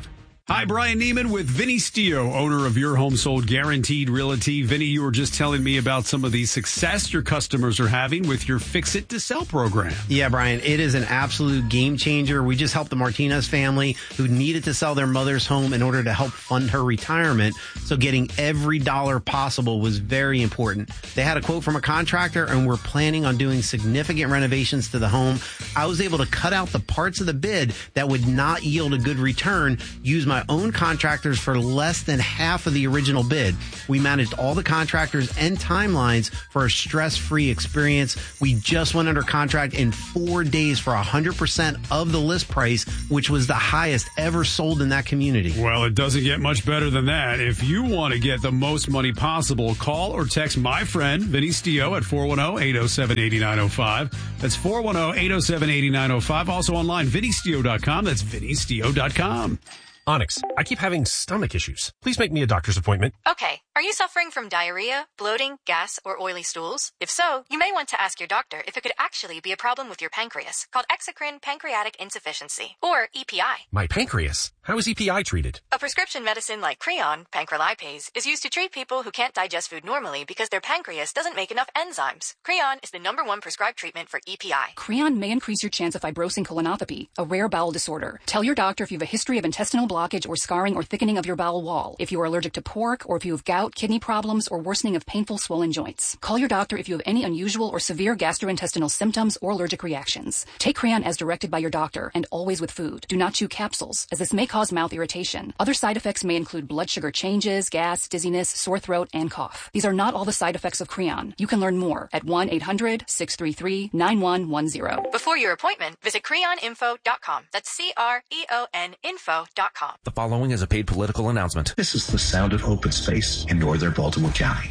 Hi, Brian Neiman with Vinny Stio, owner of Your Home Sold Guaranteed Realty. Vinny, you were just telling me about some of the success your customers are having with your Fix It to Sell program. Yeah, Brian, it is an absolute game changer. We just helped the Martinez family who needed to sell their mother's home in order to help fund her retirement. So getting every dollar possible was very important. They had a quote from a contractor and were planning on doing significant renovations to the home. I was able to cut out the parts of the bid that would not yield a good return, use my own contractors for less than half of the original bid. We managed all the contractors and timelines for a stress-free experience. We just went under contract in four days for one hundred percent of the list price, which was the highest ever sold in that community. Well, it doesn't get much better than that. If you want to get the most money possible, call or text my friend, Vinny Stio, at four one zero, eight zero seven, eight nine zero five. That's four one zero, eight zero seven, eight nine zero five. Also online, vinny stio dot com. That's vinny stio dot com. Onyx, I keep having stomach issues. Please make me a doctor's appointment. Okay. Are you suffering from diarrhea, bloating, gas, or oily stools? If so, you may want to ask your doctor if it could actually be a problem with your pancreas, called exocrine pancreatic insufficiency, or E P I. My pancreas? How is E P I treated? A prescription medicine like Creon, pancrelipase, is used to treat people who can't digest food normally because their pancreas doesn't make enough enzymes. Creon is the number one prescribed treatment for E P I. Creon may increase your chance of fibrosing colonopathy, a rare bowel disorder. Tell your doctor if you have a history of intestinal blockage or scarring or thickening of your bowel wall, if you are allergic to pork, or if you have gout, kidney problems, or worsening of painful swollen joints. Call your doctor if you have any unusual or severe gastrointestinal symptoms or allergic reactions. Take Creon as directed by your doctor and always with food. Do not chew capsules, as this may cause mouth irritation. Other side effects may include blood sugar changes, gas, dizziness, sore throat, and cough. These are not all the side effects of Creon. You can learn more at one eight hundred, six three three, nine one one zero. Before your appointment, visit creon info dot com. That's C R E O N info dot com. The following is a paid political announcement. This is the sound of open space in northern Baltimore County.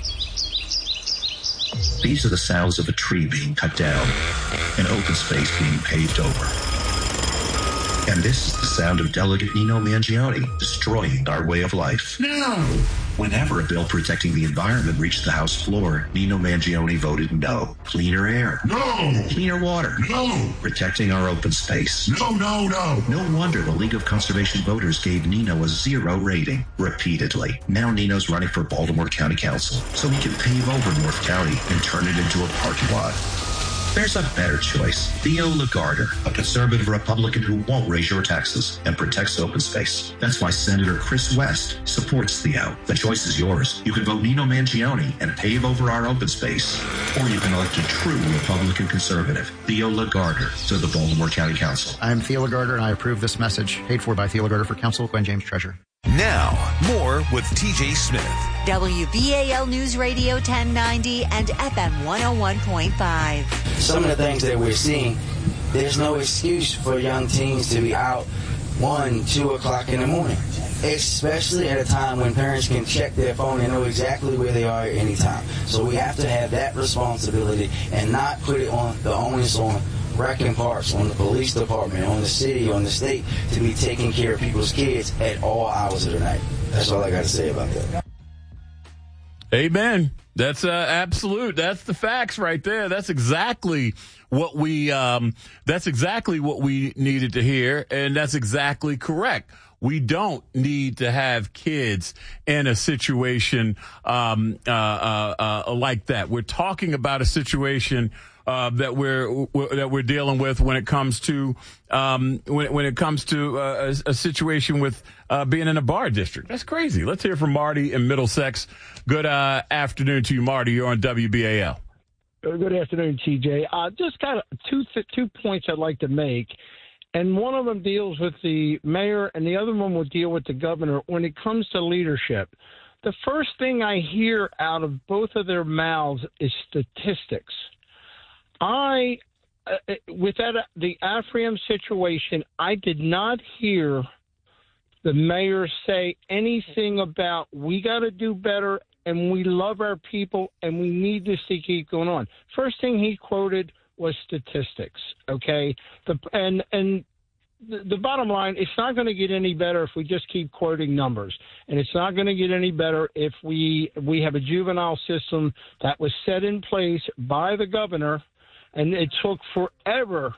These are the sounds of a tree being cut down, an open space being paved over. And this is the sound of Delegate Nino Mangione destroying our way of life. No! Whenever a bill protecting the environment reached the House floor, Nino Mangione voted no. Cleaner air. No! Cleaner water. No! Protecting our open space. No, no, no! No wonder the League of Conservation Voters gave Nino a zero rating repeatedly. Now Nino's running for Baltimore County Council, so he can pave over North County and turn it into a parking lot. There's a better choice. Theo Lagarder, a conservative Republican who won't raise your taxes and protects open space. That's why Senator Chris West supports Theo. The choice is yours. You can vote Nino Mangione and pave over our open space. Or you can elect a true Republican conservative, Theo Lagarder, to the Baltimore County Council. I'm Theo Lagarder, and I approve this message. Paid for by Theo Lagarder for Council, Gwen James, Treasurer. Now, more with T J Smith. W B A L News Radio ten ninety and F M one oh one point five. Some of the things that we're seeing, there's no excuse for young teens to be out one, two o'clock in the morning, especially at a time when parents can check their phone and know exactly where they are at any time. So we have to have that responsibility and not put it on the onus on wrecking parts, on the police department, on the city, on the state, to be taking care of people's kids at all hours of the night. That's all I got to say about that. Amen. That's uh, absolute. That's the facts right there. That's exactly what we. Um, that's exactly what we needed to hear, and that's exactly correct. We don't need to have kids in a situation um, uh, uh, uh, like that. We're talking about a situation uh, that we're, we're that we're dealing with when it comes to um, when when it comes to uh, a, a situation with uh, being in a bar district. That's crazy. Let's hear from Marty in Middlesex. Good uh, afternoon to you, Marty. You're on W B A L. Good afternoon, T J. Uh, just kind of two th- two points I'd like to make. And one of them deals with the mayor, and the other one will deal with the governor. When it comes to leadership, the first thing I hear out of both of their mouths is statistics. I, uh, with that, the Afram situation, I did not hear the mayor say anything about we got to do better and we love our people and we need this to keep going on. First thing he quoted was statistics, okay? The, and and the, the bottom line, it's not going to get any better if we just keep quoting numbers. And it's not going to get any better if we we have a juvenile system that was set in place by the governor, and it took forever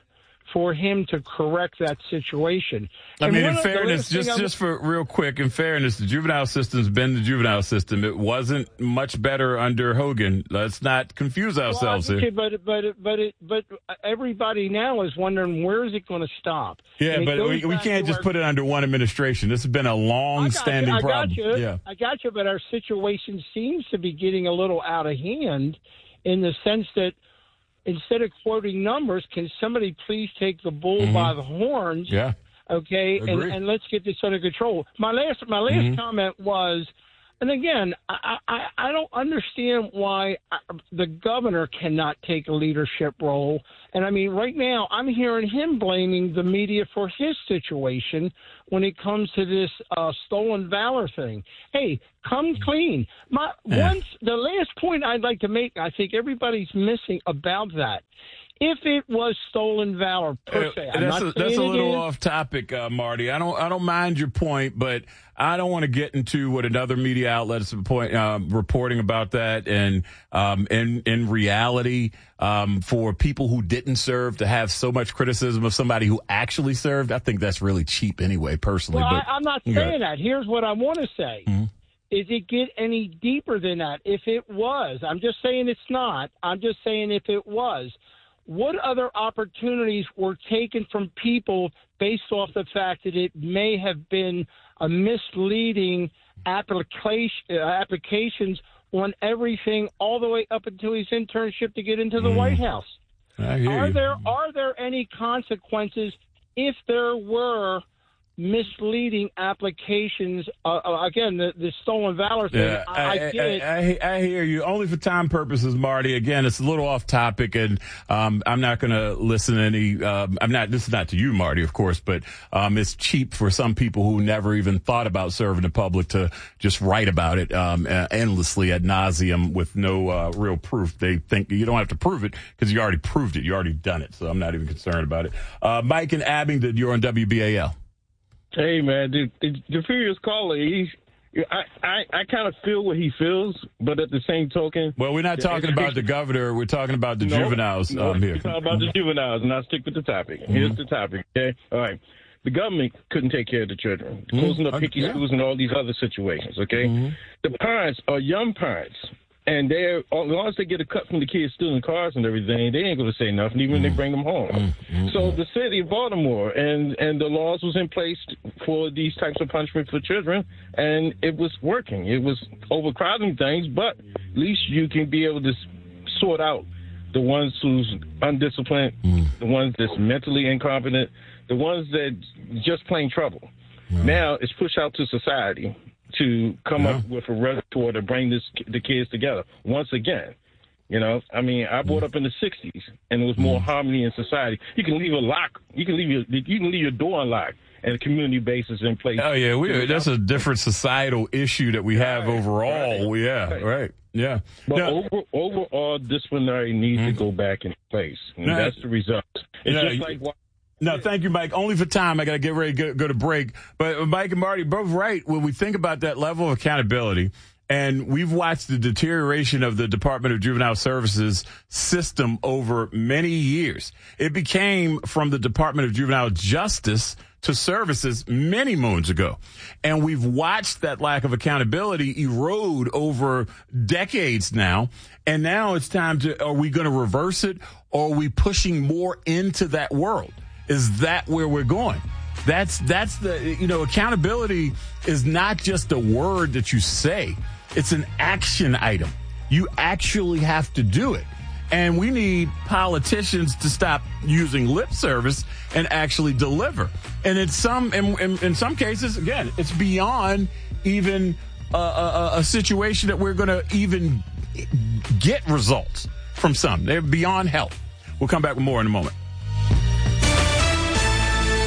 for him to correct that situation. I And mean, one in of the fairness, last thing just I- just for real quick, in fairness, the juvenile system's been the juvenile system. It wasn't much better under Hogan. Let's not confuse ourselves well, here. okay, but but but it, but everybody now is wondering where is it going to stop? Yeah, And it but goes we, we back can't to just our- put it under one administration. This has been a long-standing I got problem. you. I got you. Yeah. I got you. But our situation seems to be getting a little out of hand, in the sense that instead of quoting numbers, can somebody please take the bull Mhm. by the horns? Yeah. Okay, and, Agreed. and let's get this under control. My last my last Mhm. comment was, and again, I, I, I don't understand why the governor cannot take a leadership role. And I mean, right now, I'm hearing him blaming the media for his situation when it comes to this uh, stolen valor thing. Hey, come clean. My Yeah. once the last point I'd like to make, I think everybody's missing about that. If it was stolen valor per se, I'm That's not a, that's a saying it little is. off topic, uh, Marty. I don't I don't mind your point, but I don't want to get into what another media outlet is point, uh, reporting about that. And um, in in reality, um, for people who didn't serve to have so much criticism of somebody who actually served, I think that's really cheap anyway, personally. Well, but I, I'm not Yeah. saying that. Here's what I want to say. Is it get any deeper than that? If it was, I'm just saying it's not. I'm just saying if it was, what other opportunities were taken from people based off the fact that it may have been a misleading application, uh, applications on everything all the way up until his internship to get into the Mm. White House? I hear Are you. there are there any consequences if there were misleading applications? Uh, uh, again, the, the stolen valor thing. Yeah, I, I, I, get it. I, I, I hear you. Only for time purposes, Marty. Again, it's a little off topic, and um, I'm not going to listen to any. Um, I'm not. This is not to you, Marty, of course, but um, it's cheap for some people who never even thought about serving the public to just write about it um, uh, endlessly ad nauseum with no uh, real proof. They think you don't have to prove it because you already proved it. You already done it. So I'm not even concerned about it. Uh, Mike in Abingdon, you're on W B A L. Hey, man, the, the, the previous caller, he's, I, I, I kind of feel what he feels, but at the same token... Well, we're not talking about the governor. We're talking about the No, juveniles no, um, here. We're talking about the juveniles, and I'll stick with the topic. Mm-hmm. Here's the topic, okay? All right. The government couldn't take care of the children, Mhm. closing up Uh, picky yeah. schools and all these other situations, okay? Mhm. The parents are young parents, and they're, as long as they get a cut from the kids stealing cars and everything, they ain't going to say nothing, even when they bring them home. So the city of Baltimore and, and the laws was in place for these types of punishment for children, and it was working. It was overcrowding things, but at least you can be able to s- sort out the ones who's undisciplined, the ones that's mentally incompetent, the ones that just plain trouble. Now it's pushed out to society to come Yeah. up with a reservoir to bring this the kids together once again. You know, I mean, I brought up in the sixties, and it was more harmony in society. You can leave a lock, you can leave your you can leave your door unlocked, and a community base is in place. Oh yeah, we, that's a different societal issue that we have overall. Yeah, right. Yeah. But Now- over, overall, disciplinary needs to go back in place, and No. that's the result. It's No, just you- like. No, thank you, Mike. Only for time. I got to get ready to go, go to break. But Mike and Marty both right when we think about that level of accountability. And we've watched the deterioration of the Department of Juvenile Services system over many years. It became from the Department of Juvenile Justice to services many moons ago. And we've watched that lack of accountability erode over decades now. And now it's time to, are we going to reverse it, or are we pushing more into that world? Is that where we're going? That's, that's the, you know, accountability is not just a word that you say. It's an action item. You actually have to do it. And we need politicians to stop using lip service and actually deliver. And in some, in, in, in some cases, again, it's beyond even a, a, a situation that we're going to even get results from some. They're beyond help. We'll come back with more in a moment.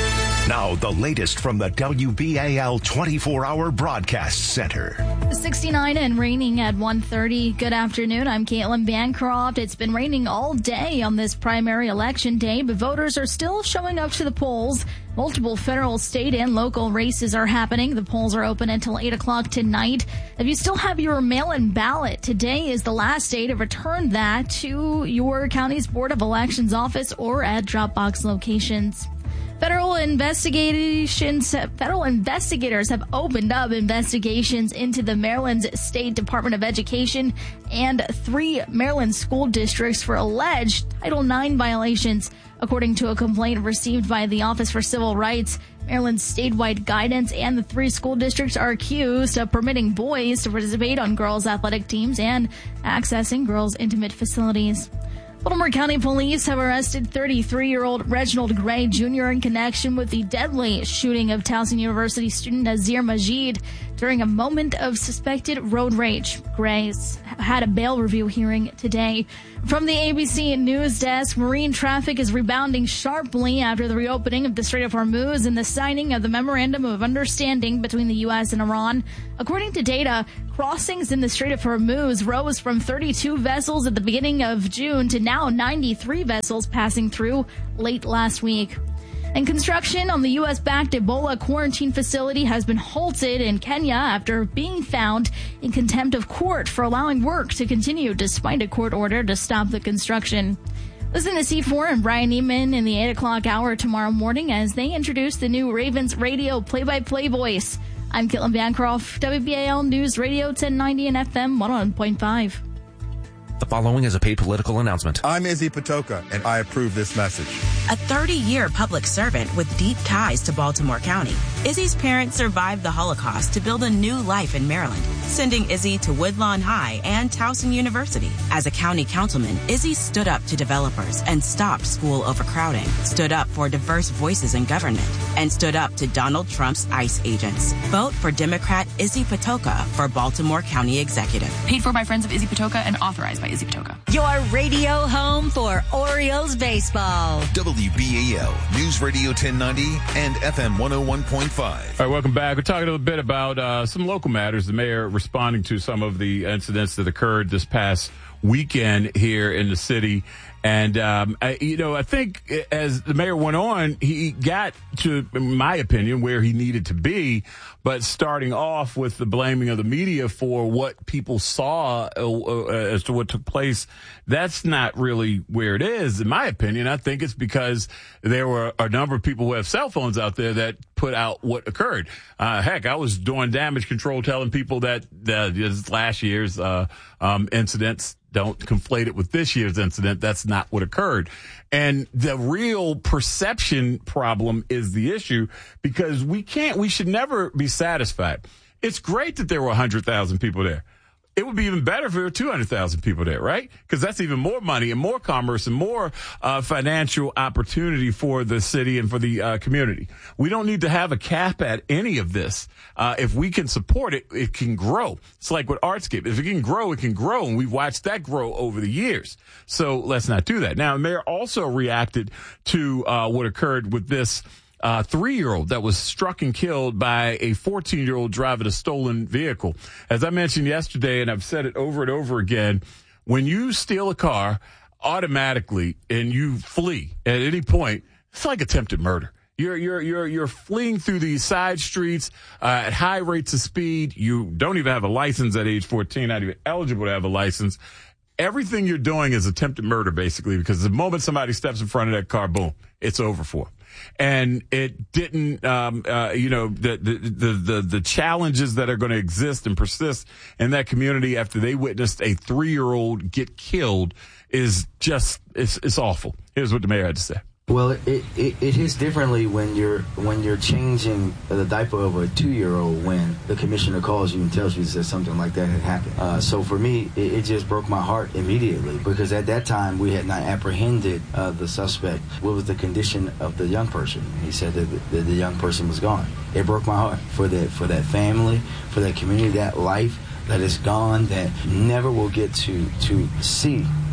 Now, the latest from the W B A L twenty-four hour Broadcast Center. sixty-nine and raining at one thirty. Good afternoon. I'm Caitlin Bancroft. It's been raining all day on this primary election day, but voters are still showing up to the polls. Multiple federal, state, and local races are happening. The polls are open until eight o'clock tonight. If you still have your mail-in ballot, today is the last day to return that to your county's Board of Elections office or at drop-box locations. Federal investigations, federal investigators have opened up investigations into the Maryland State Department of Education and three Maryland school districts for alleged Title nine violations. According to a complaint received by the Office for Civil Rights, Maryland's statewide guidance and the three school districts are accused of permitting boys to participate on girls' athletic teams and accessing girls' intimate facilities. Baltimore County Police have arrested thirty-three-year-old Reginald Gray Junior in connection with the deadly shooting of Towson University student Nazir Majid during a moment of suspected road rage. Gray's had a bail review hearing today. From the A B C News Desk, marine traffic is rebounding sharply after the reopening of the Strait of Hormuz and the signing of the Memorandum of Understanding between the U S and Iran. According to data, crossings in the Strait of Hormuz rose from thirty-two vessels at the beginning of June to now ninety-three vessels passing through late last week. And construction on the U S-backed Ebola quarantine facility has been halted in Kenya after being found in contempt of court for allowing work to continue despite a court order to stop the construction. Listen to C four and Brian Neiman in the eight o'clock hour tomorrow morning as they introduce the new Ravens radio play-by-play voice. I'm Caitlin Bancroft, W B A L News Radio ten ninety and F M one oh one point five. The following is a paid political announcement. I'm Izzy Patoka, and I approve this message. A thirty-year public servant with deep ties to Baltimore County, Izzy's parents survived the Holocaust to build a new life in Maryland, sending Izzy to Woodlawn High and Towson University. As a county councilman, Izzy stood up to developers and stopped school overcrowding, stood up for diverse voices in government, and stood up to Donald Trump's ICE agents. Vote for Democrat Izzy Patoka for Baltimore County Executive. Paid for by Friends of Izzy Patoka and authorized by Izzy Patoka. Your radio home for Orioles baseball. W B A L News Radio ten ninety and F M one oh one point five. All right, welcome back. We're talking a little bit about uh, some local matters. The mayor responding to some of the incidents that occurred this past weekend here in the city. And, um, I, you know, I think as the mayor went on, he got to, in my opinion, where he needed to be. But starting off with the blaming of the media for what people saw uh, as to what took place, that's not really where it is, in my opinion. I think it's because there were a number of people who have cell phones out there that put out what occurred. Uh, heck, I was doing damage control telling people that uh, this last year's uh, um, incidents, don't conflate it with this year's incident. That's not what occurred. And the real perception problem is the issue because we can't, we should never be satisfied. It's great that there were one hundred thousand people there. It would be even better if there were two hundred thousand people there, right? Because that's even more money and more commerce and more uh, financial opportunity for the city and for the uh, community. We don't need to have a cap at any of this. Uh, if we can support it, it can grow. It's like with Artscape. If it can grow, it can grow. And we've watched that grow over the years. So let's not do that. Now, the mayor also reacted to uh, what occurred with this Uh, three-year-old that was struck and killed by a fourteen-year-old driving a stolen vehicle. As I mentioned yesterday, and I've said it over and over again, when you steal a car automatically and you flee at any point, it's like attempted murder. You're you're you're you're fleeing through these side streets uh, at high rates of speed. You don't even have a license at age fourteen, not even eligible to have a license. Everything you're doing is attempted murder, basically, because the moment somebody steps in front of that car, boom, it's over for them. And it didn't, um, uh, you know, the, the, the, the, the challenges that are going to exist and persist in that community after they witnessed a three-year-old get killed is just, it's, it's awful. Here's what the mayor had to say. Well, it, it, it hits differently when you're when you're changing the diaper of a two-year-old when the commissioner calls you and tells you that something like that had happened. Uh, so for me, it, it just broke my heart immediately because at that time we had not apprehended uh, the suspect. What was the condition of the young person? He said that the, that the young person was gone. It broke my heart for that for that family, for that community, that life that is gone, that never will get to to see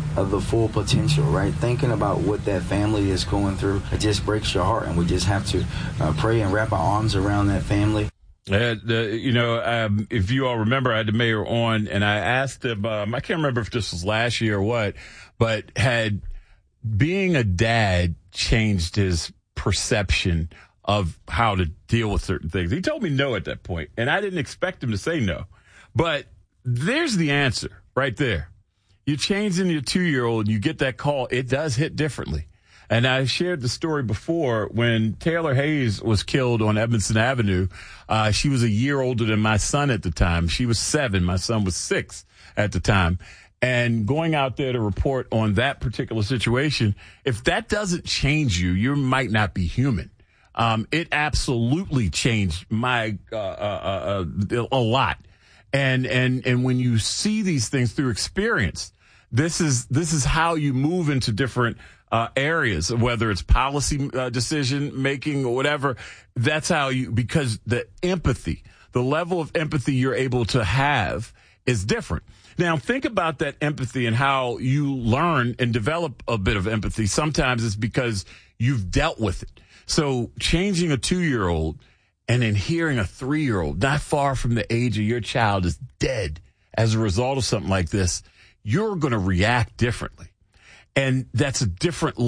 of the full potential, right? Thinking about what that family is going through, it just breaks your heart, and we just have to uh, pray and wrap our arms around that family. Uh, the, you know, um, if you all remember, I had the mayor on, and I asked him, um, I can't remember if this was last year or what, but had being a dad changed his perception of how to deal with certain things. He told me no at that point, and I didn't expect him to say no. But there's the answer right there. You're changing your two-year-old, and you get that call. It does hit differently. And I shared the story before when Taylor Hayes was killed on Edmondson Avenue. Uh, she was a year older than my son at the time. She was seven. My son was six at the time. And going out there to report on that particular situation, if that doesn't change you, you might not be human. Um, it absolutely changed my uh, uh, uh, a lot. And and and when you see these things through experience, this is this is how you move into different Uh, areas, whether it's policy uh, decision making or whatever. That's how you, because the empathy, the level of empathy you're able to have is different. Now, think about that empathy and how you learn and develop a bit of empathy. Sometimes it's because you've dealt with it. So changing a two-year-old and then hearing a three-year-old not far from the age of your child is dead as a result of something like this, you're going to react differently. And that's a different